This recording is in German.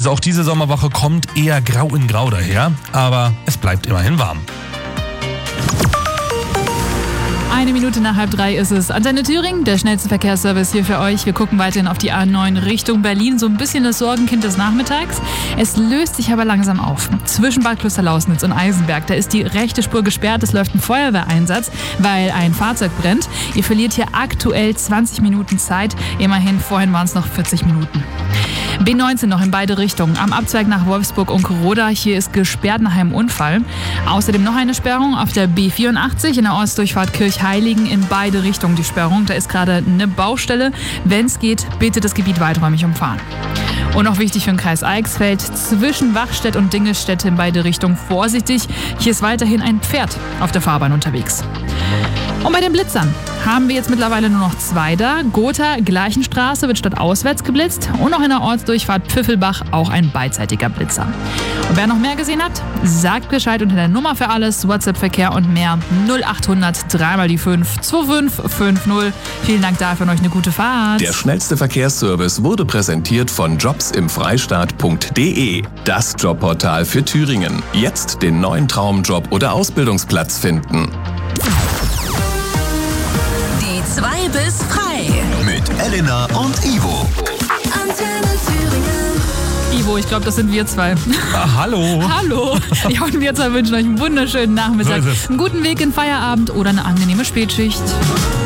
Also auch diese Sommerwoche kommt eher grau in grau daher, aber es bleibt immerhin warm. 2:01 ist es. Antenne Thüringen, der schnellste Verkehrsservice hier für euch. Wir gucken weiterhin auf die A9 Richtung Berlin. So ein bisschen das Sorgenkind des Nachmittags. Es löst sich aber langsam auf. Zwischen Bad Klosterlausnitz und Eisenberg, da ist die rechte Spur gesperrt. Es läuft ein Feuerwehreinsatz, weil ein Fahrzeug brennt. Ihr verliert hier aktuell 20 Minuten Zeit. Immerhin, vorhin waren es noch 40 Minuten. B19 noch in beide Richtungen. Am Abzweig nach Wolfsburg und Roda. Hier ist gesperrt nach einem Unfall. Außerdem noch eine Sperrung auf der B84 in der Ortsdurchfahrt Kirchheiligen in beide Richtungen die Sperrung. Da ist gerade eine Baustelle. Wenn es geht, bitte das Gebiet weiträumig umfahren. Und noch wichtig für den Kreis Eichsfeld, zwischen Wachstedt und Dingelstädt in beide Richtungen vorsichtig. Hier ist weiterhin ein Pferd auf der Fahrbahn unterwegs. Und bei den Blitzern haben wir jetzt mittlerweile nur noch 2 da. Gotha, Gleichenstraße wird stadtauswärts geblitzt und noch in der Ortsdurchfahrt Pfiffelbach auch ein beidseitiger Blitzer. Und wer noch mehr gesehen hat, sagt Bescheid unter der Nummer für alles, WhatsApp-Verkehr und mehr 0800 3x5 2550. Vielen Dank dafür und euch eine gute Fahrt. Der schnellste Verkehrsservice wurde präsentiert von jobsimfreistaat.de, das Jobportal für Thüringen. Jetzt den neuen Traumjob oder Ausbildungsplatz finden. Die 2 bis frei. Mit Elena und Ivo. Antenne Thüringen. Ivo, ich glaube, das sind wir 2. Hallo. Hallo. Ja, und wir 2 wünschen euch einen wunderschönen Nachmittag, So ist es. einen guten Weg in Feierabend oder eine angenehme Spätschicht.